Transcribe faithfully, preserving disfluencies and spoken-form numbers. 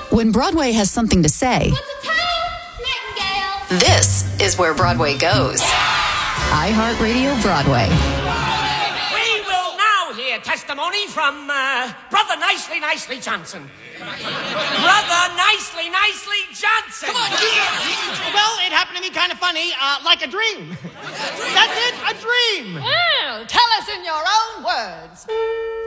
When Broadway has something to say, What's a time, Nightingale? this is where Broadway goes. iHeartRadio Broadway. We will now hear testimony from uh, Brother Nicely Nicely Johnson. Brother Nicely Nicely Johnson. Come on, yeah. Well, it happened to me kind of funny, uh, like a dream. That's it, a dream. Well, tell us in your own words.